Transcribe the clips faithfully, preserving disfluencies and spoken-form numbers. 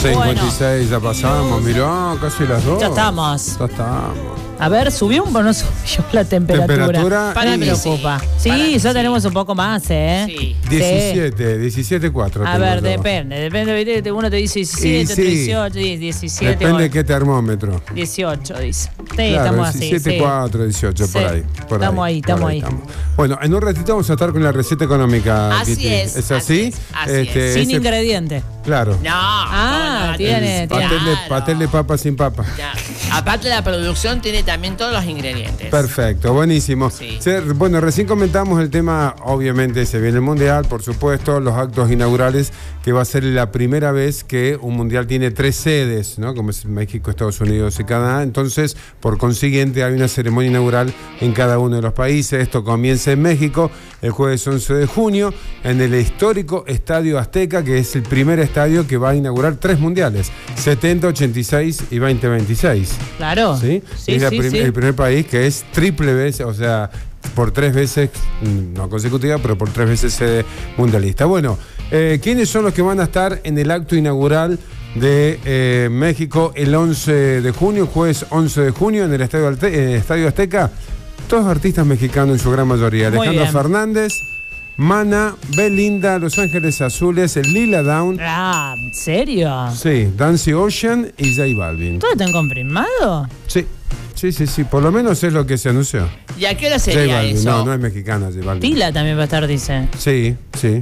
cincuenta y seis Bueno. ya pasamos, mirá, casi las dos. Ya estamos. Ya estamos. A ver, ¿subió un no subió la temperatura? Temperatura Para y- me preocupa. Sí, Sí, para mí ya sí. tenemos un poco más, ¿eh? Sí. diecisiete, diecisiete cuatro. A ver, depende, depende, ¿viste? Uno te dice diecisiete, Y sí. dieciocho, diecisiete. Depende de o- qué termómetro. dieciocho, dice. Sí, Claro, estamos así. diecisiete, sí. cuatro, dieciocho, Sí. por ahí. Por Estamos ahí, por estamos ahí. estamos. Bueno, en un ratito vamos a estar con la receta económica. Así Kitty. es, ¿Es así así? es, así Este, Sin ese- ingrediente. Claro. No. Ah, ¿cómo no? tiene- Claro. Pastel de, pastel de papa sin papa. Ya. Aparte la producción tiene también todos los ingredientes. Perfecto, buenísimo. Sí. Se- Bueno, recién comentamos el tema, obviamente se viene el Mundial, por supuesto, los actos inaugurales, que va a ser la primera vez que un Mundial tiene tres sedes, ¿no? Como es México, Estados Unidos y Canadá. Entonces, por consiguiente, hay una ceremonia inaugural en cada uno de los países. Esto comienza en México el jueves once de junio, en el histórico Estadio Azteca, que es el primer estadio que va a inaugurar tres mundiales, setenta, ochenta y seis y veinte veintiséis. Claro. ¿Sí? Sí, es la sí, prim- sí. el primer país que es triple vez, o sea, por tres veces, mm, no consecutiva, pero por tres veces sede mundialista. Bueno, eh, ¿quiénes son los que van a estar en el acto inaugural de eh, México el once de junio, jueves once de junio, en el Estadio, Alte- en el Estadio Azteca? Todos artistas mexicanos en su gran mayoría. Muy Alejandro bien. Fernández, Mana, Belinda, Los Ángeles Azules, el Lila Down, Ah, ¿en serio? sí, Dancy Ocean y J Balvin. ¿Todo está confirmado? Sí, sí, sí, sí, por lo menos es lo que se anunció. ¿Y a qué hora J sería Balvin, eso? no, no es mexicana J Balvin. Tila también va a estar, dice. Sí, sí.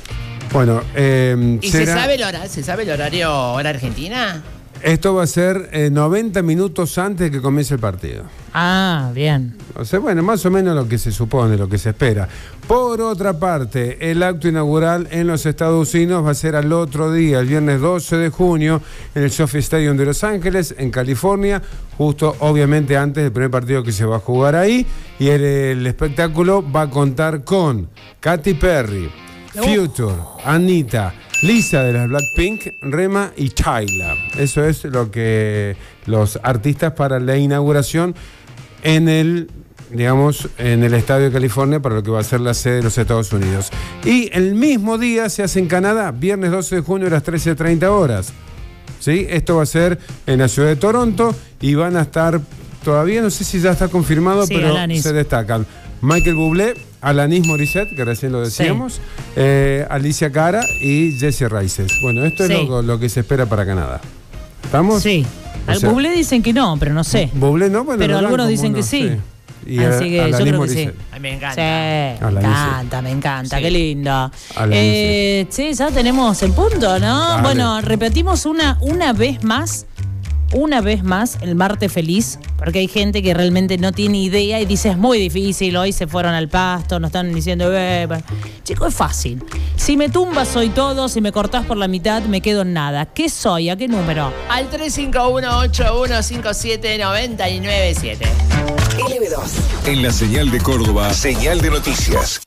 Bueno, eh, ¿Y será- se sabe el horario, se sabe el horario hora argentina? esto va a ser eh, noventa minutos antes de que comience el partido. Ah, bien. O sea, bueno, más o menos lo que se supone, lo que se espera. Por otra parte, el acto inaugural en los Estados Unidos va a ser al otro día, el viernes doce de junio, en el Sophie Stadium de Los Ángeles, en California, justo obviamente antes del primer partido que se va a jugar ahí. Y el, el espectáculo va a contar con Katy Perry, Future, Anita, Lisa de las Blackpink, Rema y Tyla. Eso es lo que los artistas para la inauguración en el, digamos, en el Estadio de California, para lo que va a ser la sede de los Estados Unidos. Y el mismo día se hace en Canadá, viernes doce de junio a las trece treinta horas. ¿Sí? Esto va a ser en la ciudad de Toronto y van a estar, todavía no sé si ya está confirmado, Sí, pero Alanis. se destacan Michael Bublé, Alanis Morissette, que recién lo decíamos, eh, Alicia Cara y Jessie Reyes. Bueno, esto Sí. es lo, lo que se espera para Canadá. ¿Estamos? Sí. O Al sea- Bublé dicen que no, pero no sé. Bublé no, bueno, Pero lo dan algunos como dicen uno, que sí. Y Así a- que yo Alanis creo que sí. Morissette. A mí me Sí, encanta. me Alanis, sí. encanta, me encanta, Sí. qué lindo. Alanis, Eh, sí, ya tenemos el punto, ¿no? Dale. Bueno, repetimos una, una vez más, una vez más el martes feliz, porque hay gente que realmente no tiene idea y dice es muy difícil, hoy se fueron al pasto, nos están diciendo, eh, bueno. Chico, es fácil. Si me tumbas soy todo, si me cortás por la mitad me quedo en nada. ¿Qué soy? ¿A qué número? Al tres cinco uno ocho uno cinco siete nueve nueve siete. L B dos. En la señal de Córdoba, señal de noticias.